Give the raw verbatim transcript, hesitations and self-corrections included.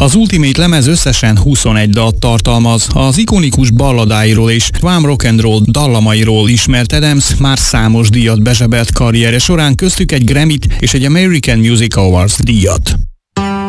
Az Ultimate lemez összesen huszonegy dalt tartalmaz. Az ikonikus balladáiról és glam rock and roll dallamairól ismert Adams már számos díjat bezsebelt karrierje során, köztük egy Grammy-t és egy American Music Awards díjat.